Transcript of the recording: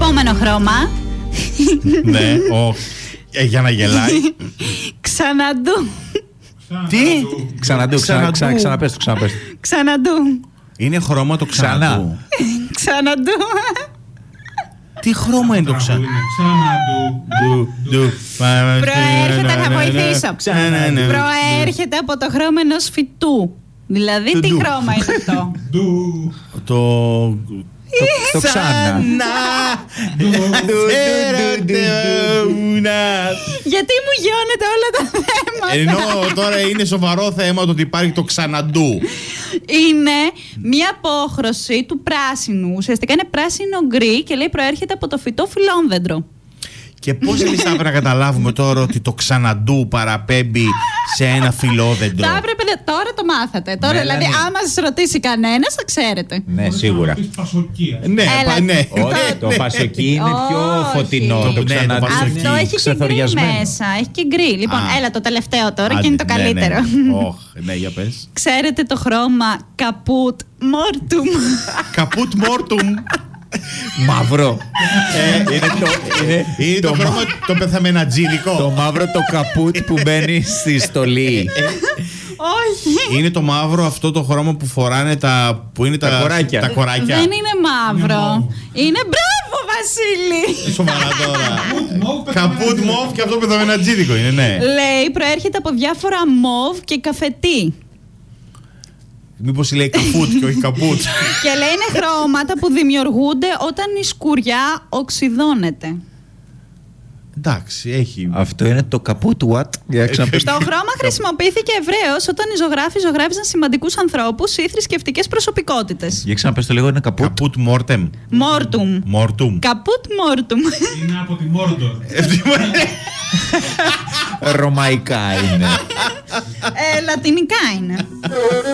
Επόμενο χρώμα. Ναι, για να γελάει. Ξαναντού. Τι? Ξαναπες το. Ξαναντού. Είναι χρώμα το ξανά. Ξαναντού. Τι χρώμα είναι το ξανά? Προέρχεται, θα βοηθήσω. Προέρχεται από το χρώμα ενός φυτού. Δηλαδή, τι χρώμα είναι αυτό? Το ξανά. Γιατί μου γιώνεται όλα τα θέματα? Ενώ τώρα είναι σοβαρό θέμα το ότι υπάρχει το ξαναντού. Είναι μία απόχρωση του πράσινου. Ουσιαστικά είναι πράσινο γκρι και λέει προέρχεται από το φυτό φιλόνδεντρο. Και πώς εμείς θα έπρεπε να καταλάβουμε τώρα ότι το ξαναντού παραπέμπει σε ένα φιλόδεντρο? Θα έπρεπε, τώρα το μάθατε. Τώρα, δηλαδή, άμα σας ρωτήσει κανένας, θα ξέρετε. Ναι, σίγουρα. Ναι. Όχι, το πασοκί είναι πιο φωτεινό. Το ξαναντού αυτό έχει και γκρι μέσα. Έχει και γκρι. Λοιπόν, έλα το τελευταίο τώρα και είναι το καλύτερο. Ναι, για πες. Ξέρετε το χρώμα καπούτ μόρτουμ? Καπούτ μόρτουμ. Μαύρο. Είναι το χρώμα το πεθαμενατζίδικο. Το μαύρο το καπούτ που μπαίνει στη στολή. Όχι. Είναι το μαύρο αυτό το χρώμα που φοράνε τα κοράκια. Δεν είναι μαύρο. Είναι μπράβο, Βασίλη. Σοβαρά τώρα. Καπούτ μοβ και αυτό πεθαμενατζίδικο είναι, ναι. Λέει προέρχεται από διάφορα μοβ και καφετί. Μήπως λέει καπούτ και όχι καπούτ? Και λέει είναι χρώματα που δημιουργούνται όταν η σκουριά οξυδώνεται. Εντάξει, έχει. Αυτό είναι το καπούτ what? Το χρώμα χρησιμοποιήθηκε ευρέως όταν οι ζωγράφοι ζωγράφιζαν σημαντικούς ανθρώπους ή θρησκευτικές προσωπικότητες. Για ξαναπες το λίγο, είναι καπούτ. Καπούτ μόρτεμ. Μόρτουμ. Καπούτ μόρτουμ. Είναι από τη Μόρντορ. Ρωμαϊκά είναι. Λατινικά είναι.